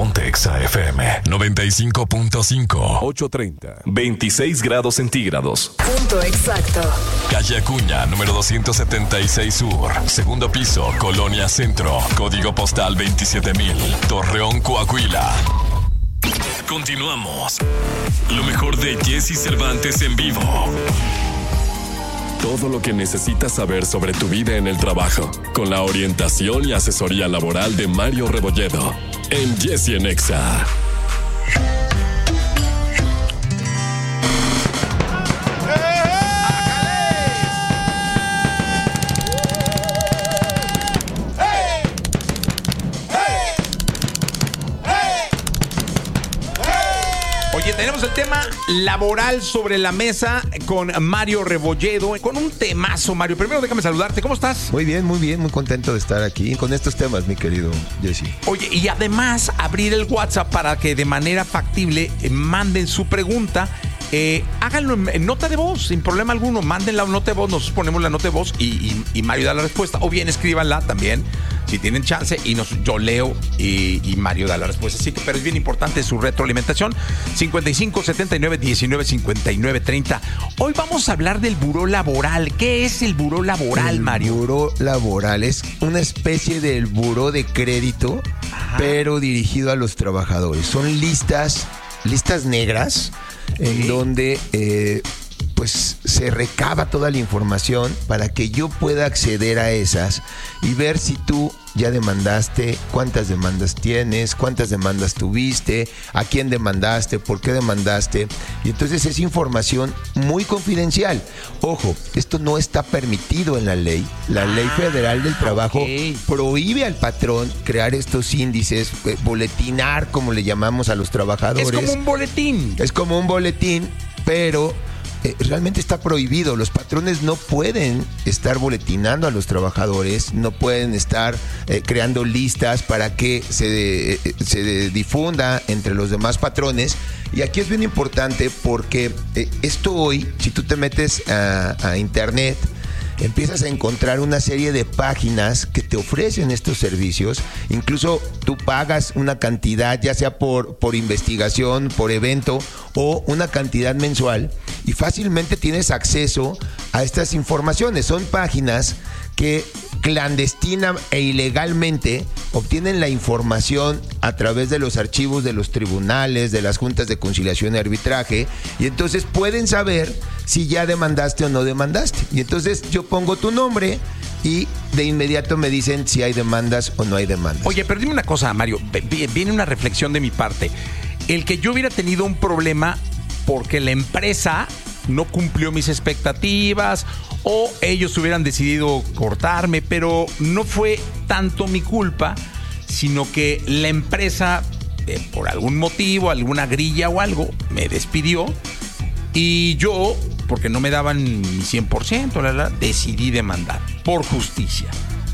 Ponte Exa FM 95.5. 8:30. 26 grados centígrados. Punto exacto. Calle Acuña, número 276 Sur. Segundo piso, Colonia Centro. Código postal 27000. Torreón, Coahuila. Continuamos. Lo mejor de Jesse Cervantes en vivo. Todo lo que necesitas saber sobre tu vida en el trabajo, con la orientación y asesoría laboral de Mario Rebolledo, en Jesse en Exa. Oye, tenemos el tema laboral sobre la mesa con Mario Rebolledo, con un temazo, Mario. Primero déjame saludarte, ¿cómo estás? Muy bien, muy contento de estar aquí con estos temas, mi querido Jesse. Oye, y además abrir el WhatsApp para que de manera factible manden su pregunta. Háganlo en nota de voz, sin problema alguno. Manden la nota de voz, nosotros ponemos la nota de voz y Mario da la respuesta. O bien escríbanla también, si tienen chance, y yo leo y Mario da la respuesta. Así que, pero es bien importante su retroalimentación. 55 79 19 59 30. Hoy vamos a hablar del buró laboral. ¿Qué es el buró laboral, Mario? El buró laboral es una especie del buró de crédito, pero dirigido a los trabajadores. Son listas negras, en donde pues se recaba toda la información para que yo pueda acceder a esas y ver si tú ya demandaste, cuántas demandas tienes, cuántas demandas tuviste, a quién demandaste, por qué demandaste. Y entonces es información muy confidencial. Ojo, esto no está permitido en la ley. La Ley Federal del Trabajo prohíbe al patrón crear estos índices, boletinar, como le llamamos a los trabajadores. Es como un boletín. Es como un boletín, pero realmente está prohibido. Los patrones no pueden estar boletinando a los trabajadores, no pueden estar creando listas para que se difunda entre los demás patrones. Y aquí es bien importante porque esto hoy, si tú te metes a internet, empiezas a encontrar una serie de páginas que te ofrecen estos servicios. Incluso tú pagas una cantidad, ya sea por investigación, por evento, o una cantidad mensual, y fácilmente tienes acceso a estas informaciones. Son páginas que clandestina e ilegalmente obtienen la información a través de los archivos de los tribunales, de las juntas de conciliación y arbitraje, y entonces pueden saber si ya demandaste o no demandaste. Y entonces yo pongo tu nombre y de inmediato me dicen si hay demandas o no hay demandas. Oye, pero dime una cosa, Mario, viene una reflexión de mi parte. El que yo hubiera tenido un problema porque la empresa no cumplió mis expectativas o ellos hubieran decidido cortarme, pero no fue tanto mi culpa, sino que la empresa, por algún motivo, alguna grilla o algo, me despidió y yo, porque no me daban mi 100%, decidí demandar por justicia.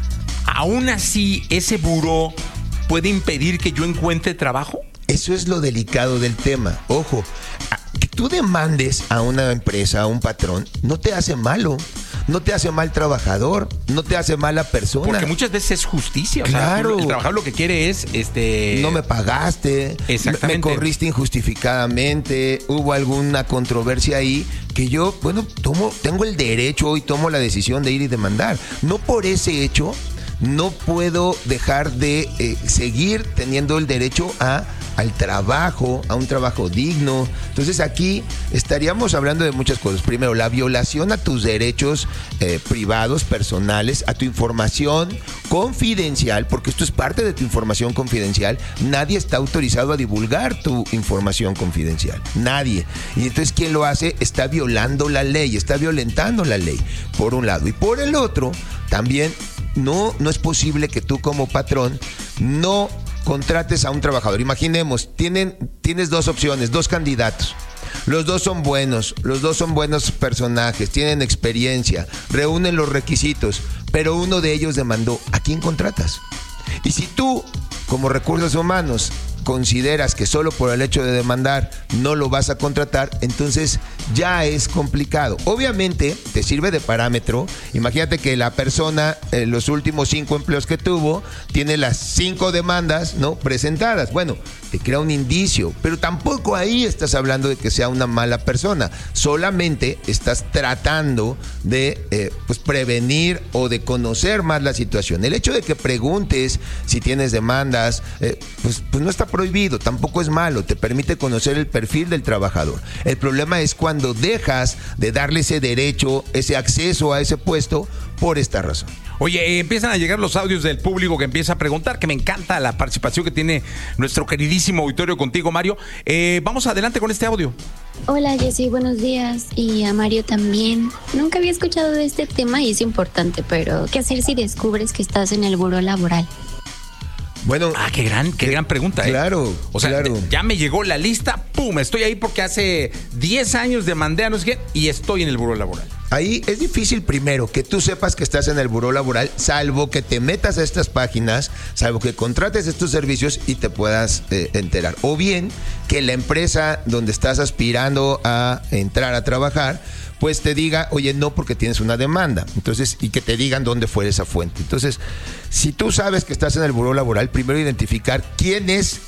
Aún así, ¿ese buró puede impedir que yo encuentre trabajo? Eso es lo delicado del tema. Ojo, que tú demandes a una empresa, a un patrón, no te hace malo. No te hace mal trabajador, no te hace mala persona. Porque muchas veces es justicia. Claro. O sea, el trabajador lo que quiere es no me pagaste, me corriste injustificadamente, hubo alguna controversia ahí que yo, tengo el derecho y tomo la decisión de ir y demandar. No por ese hecho no puedo dejar de seguir teniendo el derecho al trabajo, a un trabajo digno. Entonces aquí estaríamos hablando de muchas cosas. Primero, la violación a tus derechos privados, personales, a tu información confidencial, porque esto es parte de tu información confidencial. Nadie está autorizado a divulgar tu información confidencial. Nadie. Y entonces quien lo hace está violando la ley, está violentando la ley, por un lado. Y por el otro, también no es posible que tú como patrón no contrates a un trabajador. Imaginemos, tienes dos opciones, dos candidatos. Los dos son buenos personajes, tienen experiencia, reúnen los requisitos, pero uno de ellos demandó. ¿A quién contratas? Y si tú, como recursos humanos, consideras que solo por el hecho de demandar no lo vas a contratar, entonces ya es complicado. Obviamente te sirve de parámetro. Imagínate que la persona, los últimos 5 empleos que tuvo, tiene las 5 demandas, ¿no?, presentadas. Bueno, te crea un indicio, pero tampoco ahí estás hablando de que sea una mala persona. Solamente estás tratando de pues prevenir o de conocer más la situación. El hecho de que preguntes si tienes demandas, pues no está prohibido, tampoco es malo, te permite conocer el perfil del trabajador. El problema es cuando dejas de darle ese derecho, ese acceso a ese puesto por esta razón. Oye, empiezan a llegar los audios del público que empieza a preguntar, que me encanta la participación que tiene nuestro queridísimo auditorio contigo, Mario. Vamos adelante con este audio. Hola, Jessy, buenos días. Y a Mario también. Nunca había escuchado de este tema y es importante, pero ¿qué hacer si descubres que estás en el buró laboral? Bueno, qué gran pregunta. Claro, o sea, claro. Ya me llegó la lista, pum, estoy ahí porque hace 10 años demandé a no sé qué y estoy en el buró laboral. Ahí es difícil primero que tú sepas que estás en el buró laboral, salvo que te metas a estas páginas, salvo que contrates estos servicios y te puedas enterar. O bien que la empresa donde estás aspirando a entrar a trabajar, pues te diga, oye, no, porque tienes una demanda. Entonces, y que te digan dónde fue esa fuente. Entonces, si tú sabes que estás en el buró laboral, primero identificar quién es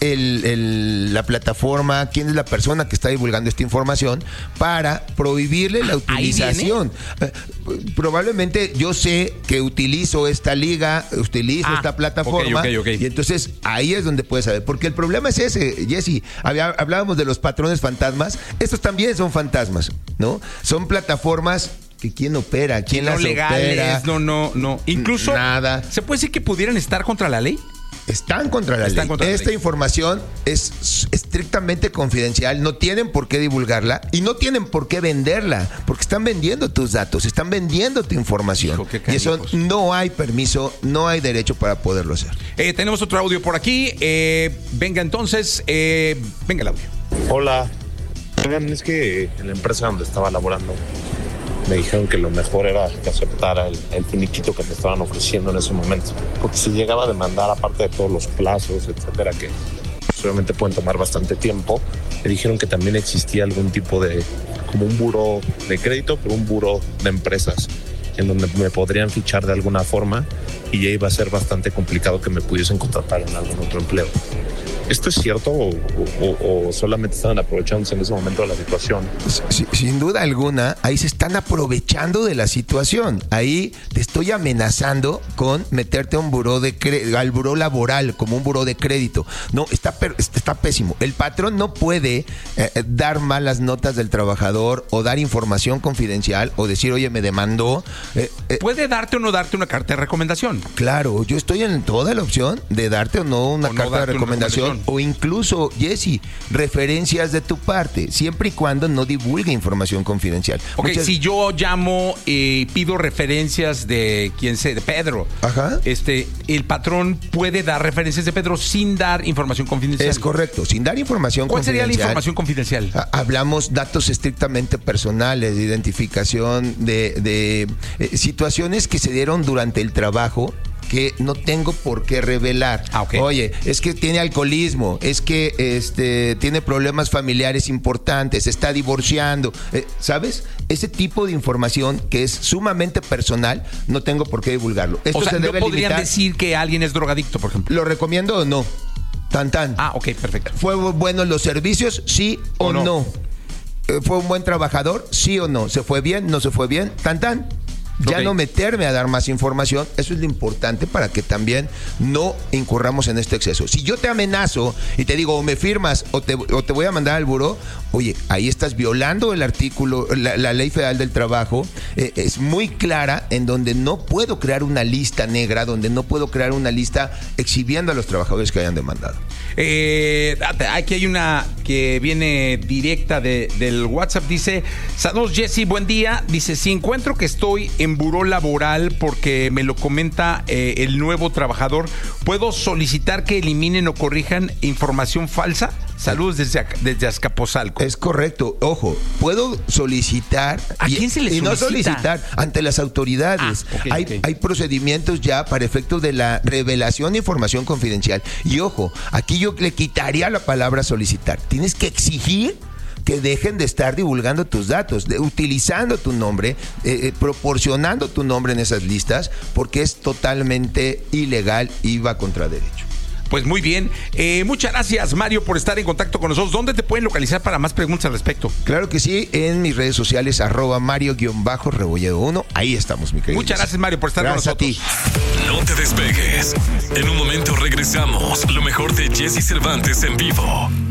la plataforma, quién es la persona que está divulgando esta información para prohibirle la utilización. Probablemente yo sé que utilizo esta liga, utilizo esta plataforma, okay. Y entonces ahí es donde puedes saber. Porque el problema es ese, Jessy. Hablábamos de los patrones fantasmas. Estos también son fantasmas, ¿no? Son plataformas que quién opera, quién las legales, opera. No. Incluso, nada. ¿Se puede decir que pudieran estar contra la ley? Están contra la ley. Esta información es estrictamente confidencial, no tienen por qué divulgarla y no tienen por qué venderla, porque están vendiendo tus datos, están vendiendo tu información. Hijo, y eso no hay permiso, no hay derecho para poderlo hacer. Tenemos otro audio por aquí. Venga entonces, venga el audio. Hola. Oigan, es que en la empresa donde estaba laborando me dijeron que lo mejor era que aceptara el finiquito que me estaban ofreciendo en ese momento. Porque si llegaba a demandar, aparte de todos los plazos, etcétera, que obviamente pueden tomar bastante tiempo, me dijeron que también existía algún tipo de, como un buró de crédito, pero un buró de empresas, en donde me podrían fichar de alguna forma y ya iba a ser bastante complicado que me pudiesen contratar en algún otro empleo. ¿Esto es cierto o solamente estaban aprovechándose en ese momento de la situación? Sin duda alguna, ahí se están aprovechando de la situación. Ahí te estoy amenazando con meterte a un al buró laboral, como un buró de crédito. No, está pésimo. El patrón no puede dar malas notas del trabajador o dar información confidencial o decir, oye, me demandó. ¿Puede darte o no darte una carta de recomendación? Claro, yo estoy en toda la opción de darte o no una carta de recomendación. O incluso, Jessy, referencias de tu parte, siempre y cuando no divulgue información confidencial. Si yo llamo y pido referencias de quién sé, de Pedro, el patrón puede dar referencias de Pedro sin dar información confidencial. Es correcto, sin dar información confidencial. ¿Cuál sería la información confidencial? Hablamos datos estrictamente personales, de identificación de situaciones que se dieron durante el trabajo que no tengo por qué revelar. Oye, es que tiene alcoholismo, es que tiene problemas familiares importantes, se está divorciando, ¿sabes? Ese tipo de información que es sumamente personal, no tengo por qué divulgarlo. Esto se debe podrían limitar. Decir que alguien es drogadicto, por ejemplo. ¿Lo recomiendo o no? Tan. Ok, perfecto. ¿Fue bueno los servicios? ¿Sí o no? ¿Fue un buen trabajador? ¿Sí o no? ¿Se fue bien? ¿No se fue bien? Tan. Ya no meterme a dar más información, eso es lo importante para que también no incurramos en este exceso. Si yo te amenazo y te digo, o me firmas o te voy a mandar al buró, oye, ahí estás violando el artículo, la Ley Federal del Trabajo, es muy clara, en donde no puedo crear una lista negra, donde no puedo crear una lista exhibiendo a los trabajadores que hayan demandado. Aquí hay una que viene directa del WhatsApp, dice: saludos, Jessy, buen día. Dice, si encuentro que estoy en buró laboral porque me lo comenta el nuevo trabajador, ¿puedo solicitar que eliminen o corrijan información falsa? Saludos desde Azcapotzalco. Es correcto. Ojo, puedo solicitar. ¿A quién se le solicita? Y no solicitar ante las autoridades. Hay procedimientos ya para efectos de la revelación de información confidencial. Y ojo, aquí yo le quitaría la palabra solicitar. Tienes que exigir que dejen de estar divulgando tus datos, utilizando tu nombre, proporcionando tu nombre en esas listas, porque es totalmente ilegal y va contra derecho. Pues muy bien. Muchas gracias, Mario, por estar en contacto con nosotros. ¿Dónde te pueden localizar para más preguntas al respecto? Claro que sí, en mis redes sociales, @Mario_Rebolledo1. Ahí estamos, mi querido. Muchas gracias, Mario, por estar con nosotros. Gracias a ti. No te despegues. En un momento regresamos. Lo mejor de Jesse Cervantes en vivo.